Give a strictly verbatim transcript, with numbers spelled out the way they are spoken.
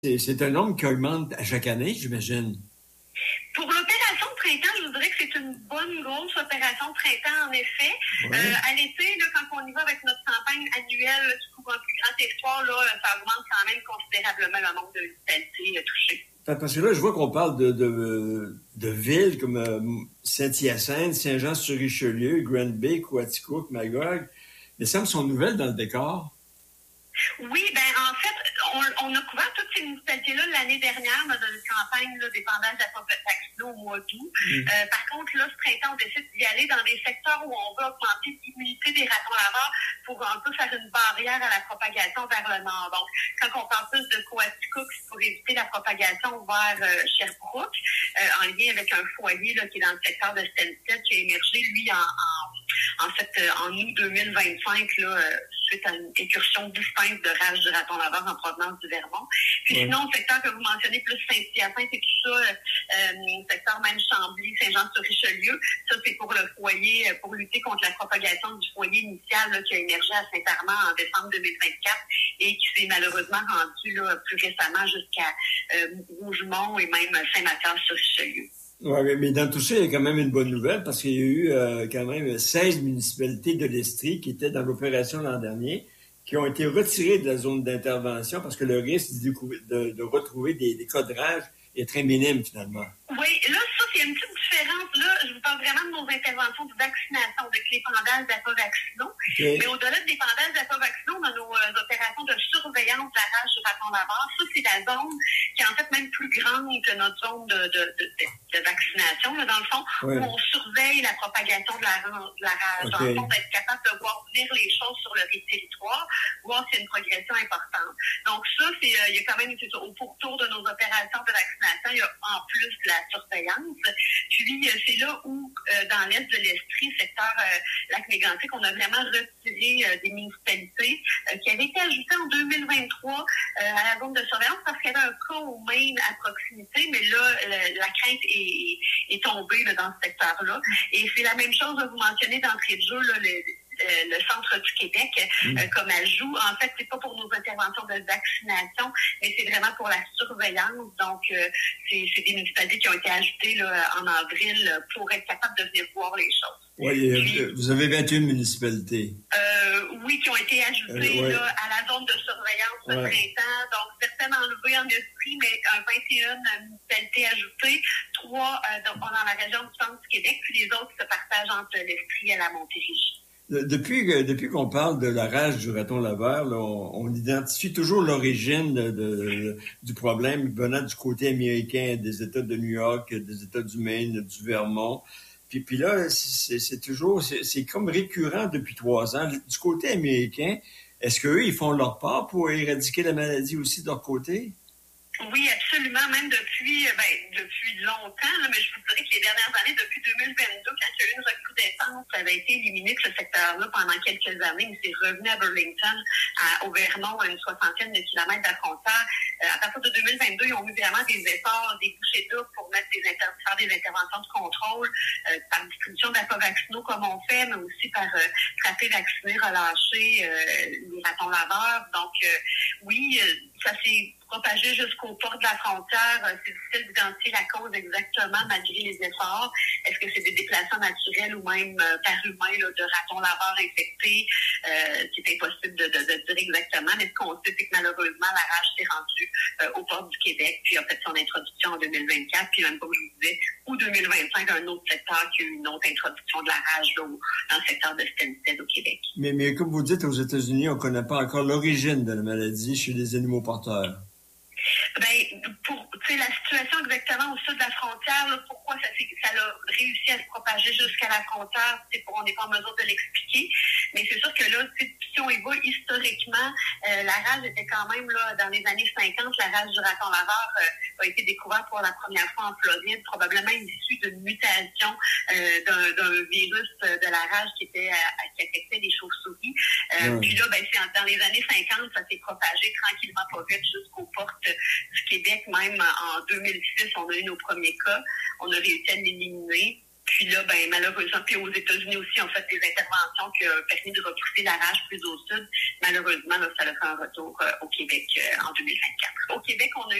C'est, c'est un nombre qui augmente à chaque année, j'imagine. Pour l'opération de printemps, je vous dirais que c'est une bonne grosse opération de printemps, en effet. Ouais. Euh, à l'été, là, quand on y va avec notre campagne annuelle là, qui couvre un plus grand espoir, là, ça augmente quand même considérablement le nombre de municipalités euh, touchées. Parce que là, je vois qu'on parle de, de, de villes comme euh, Saint-Hyacinthe, Saint-Jean-sur-Richelieu, Granby, Coaticook, Magog. Mais ça me sont nouvelles dans le décor. Oui, ben en fait, on, on a couvert toutes ces municipalités-là l'année dernière dans une campagne là, d'épandage d'appropriation au mois d'août. Mm. Euh, par contre, là, ce printemps, on décide d'y aller dans des secteurs où on veut augmenter l'immunité des ratons laveurs pour un peu faire une barrière à la propagation vers le nord. Donc, quand on parle plus de Coaticook, c'est pour éviter la propagation vers euh, Sherbrooke, euh, en lien avec un foyer là, qui est dans le secteur de Stansted, qui a émergé, lui, en, en, en fait, euh, en août deux mille vingt-cinq, là, euh, suite à une incursion distincte de rage du raton laveur en provenance du Vermont. Puis ouais. Sinon, le secteur que vous mentionnez, plus Saint-Hyacinthe et tout ça, euh, secteur même Chambly, Saint-Jean-sur-Richelieu, ça c'est pour le foyer, pour lutter contre la propagation du foyer initial là, qui a émergé à Saint-Armand en décembre deux mille vingt-quatre et qui s'est malheureusement rendu là, plus récemment jusqu'à euh, Rougemont et même Saint-Mathias-sur-Richelieu. Oui, mais dans tout ça, il y a quand même une bonne nouvelle parce qu'il y a eu euh, quand même seize municipalités de l'Estrie qui étaient dans l'opération l'an dernier, qui ont été retirées de la zone d'intervention parce que le risque de, de, de retrouver des, des cas de rage est très minime finalement. Oui, là, ça, c'est une petite différence. Là, je vous parle vraiment de nos interventions de vaccination, de l'épandage d'approvaccinaux. Okay. Mais au-delà de l'épandage d'approvaccinaux, on a nos euh, opérations de surveillance de la rage du raton laveur. Ça, c'est la zone qui est en fait même plus grande que notre zone de, de, de, de, de vaccination, là, dans le fond, oui. Où on surveille la propagation de la, de la rage. Okay. Dans le fond, d'être capable de voir venir les choses sur le territoire, voir s'il y a une progression importante. Donc ça, c'est euh, il y a quand même, c'est au pourtour de nos opérations de vaccination, il y a en plus de la surveillance. Puis, euh, c'est là où, euh, dans l'est de l'Estrie, secteur euh, Lac-Mégantic, on a vraiment retiré euh, des municipalités euh, qui avaient été ajoutées en deux mille vingt-trois euh, à la zone de surveillance parce qu'il y avait un cas au Maine à proximité, mais là, le, la crainte est, est tombée là, dans ce secteur-là. Et c'est la même chose, là, vous mentionnez d'entrée de jeu, là, le, Euh, le centre du Québec mmh. euh, comme ajout. En fait, c'est pas pour nos interventions de vaccination, mais c'est vraiment pour la surveillance. Donc, euh, c'est, c'est des municipalités qui ont été ajoutées là, en avril pour être capables de venir voir les choses. Oui, Puis, vous avez vingt et une municipalités. Euh, oui, qui ont été ajoutées euh, ouais. là, à la zone de surveillance de ouais. printemps. Donc, certaines enlevées en esprit, mais euh, vingt et une municipalités ajoutées, trois euh, dans, dans la région du centre du Québec, puis les autres se partagent entre l'Estrie et la Montérégie. Depuis, depuis qu'on parle de la rage du raton laveur, là, on, on identifie toujours l'origine de, de, du problème venant du côté américain, des États de New York, des États du Maine, du Vermont. Puis, puis là, c'est, c'est toujours, c'est, c'est comme récurrent depuis trois ans. Du côté américain, est-ce qu'eux, ils font leur part pour éradiquer la maladie aussi de leur côté? Oui, absolument, même depuis ben, depuis longtemps, là, mais je vous dirais que les dernières années, depuis deux mille vingt-deux, quand il y a eu une recrudescence, ça avait été éliminé de ce secteur-là pendant quelques années, mais c'est revenu à Burlington, à, au Vermont, à une soixantaine de kilomètres de la frontière. Euh, à partir de deux mille vingt-deux, ils ont eu vraiment des efforts, des bouchées doubles pour mettre des inter- faire des interventions de contrôle euh, par distribution d'approvaccinaux comme on fait, mais aussi par euh, traiter, vacciner, relâcher euh, les ratons laveurs. Donc, euh, oui, euh, ça s'est propagé jusqu'aux portes de la frontière. C'est difficile d'identifier la cause exactement malgré les efforts. Est-ce que c'est des déplacements naturels ou même euh, par humain là, de ratons laveurs infectés? Euh, c'est impossible de, de, de dire exactement. Mais ce qu'on sait, c'est que malheureusement, la rage s'est rendue euh, aux portes du Québec, puis a fait son introduction en deux mille vingt-quatre, puis même comme je vous disais, ou deux mille vingt-cinq, un autre secteur qui a eu une autre introduction de la rage là, dans le secteur de Stansted au Québec. Mais, mais comme vous dites, aux États-Unis, on ne connaît pas encore l'origine de la maladie chez les animaux porteurs. Ben, pour, tu sais, la situation exactement au sud de la frontière, là, pourquoi ça, ça a réussi à se propager jusqu'à la frontière, c'est pour, on n'est pas en mesure de l'expliquer. Mais c'est sûr que là, si on y va historiquement, euh, la rage était quand même, là, dans les années cinquante, la rage du raton laveur euh, a été découverte pour la première fois en Floride, probablement issue d'une mutation euh, d'un, d'un virus de la rage qui était euh, qui affectait les chauves-souris. Euh, mmh. Puis là, ben, c'est dans les années cinquante, ça s'est propagé tranquillement pas vite jusqu'aux portes du Québec. Même en deux mille six, on a eu nos premiers cas. On a réussi à l'éliminer. puis là, ben malheureusement, puis aux États-Unis aussi, on fait des interventions qui ont permis de repousser la rage plus au sud. Malheureusement, là, ça a fait un retour euh, au Québec euh, en deux mille vingt-quatre. Au Québec, on a